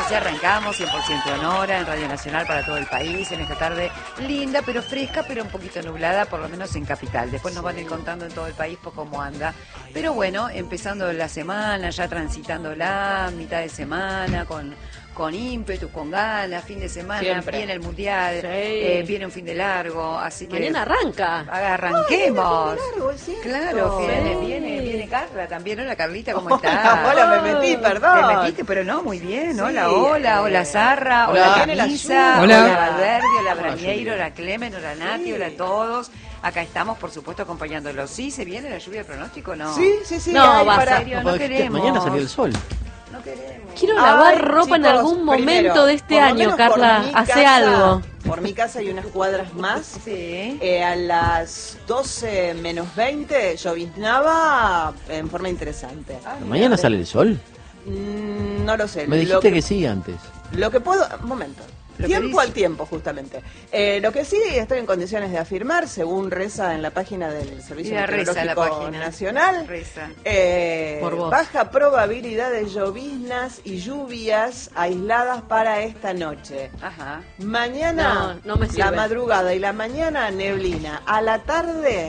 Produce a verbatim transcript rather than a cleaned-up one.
así arrancamos, cien por ciento en hora, en Radio Nacional para todo el país, en esta tarde linda, pero fresca, pero un poquito nublada, por lo menos en Capital. Después nos van a ir contando en todo el país por cómo anda. Pero bueno, empezando la semana, ya transitando la mitad de semana, con... con ímpetu, con ganas, fin de semana, Siempre. viene el mundial, Sí. eh, viene un fin de largo, así que... Mañana arranca. Arranquemos. Ay, largo, es cierto. Claro, Sí. viene, viene, viene Carla también. Hola Carlita, ¿cómo estás? Hola, me metí, perdón. Te metiste, pero no, muy bien. Sí, Hola, hola, eh, hola Sarra, hola, hola viene la Camisa, lluvia. hola Hola. Valverde, hola Hola, Brañeiro, lluvia. hola Clemen, hola Nati, Sí. hola a todos. Acá estamos, por supuesto, acompañándolos. ¿Sí se viene la lluvia de pronóstico o no? Sí, sí, sí. No, hay va a para- ¿En serio? No porque queremos. mañana salió el sol. No queremos. Quiero lavar Ay, ropa en chicos, algún momento primero, de este por lo año, menos por Carla. mi Hace casa- algo. Por mi casa hay unas cuadras más. Sí. Eh, a las doce menos veinte lloviznaba en forma interesante. Ah, mira, ¿Mañana ve. sale el sol? Mm, no lo sé. Me Lo dijiste que sí antes. Lo que puedo... Un momento. Lo que Tiempo dice. al tiempo, justamente. Eh, lo que sí estoy en condiciones de afirmar, según reza en la página del Servicio Mira, reza la Meteorológico página. Nacional, Reza. eh, Por vos. baja probabilidad de lloviznas y lluvias aisladas para esta noche. Ajá. Mañana, No, no me la sirve. madrugada y la mañana, neblina. A la tarde...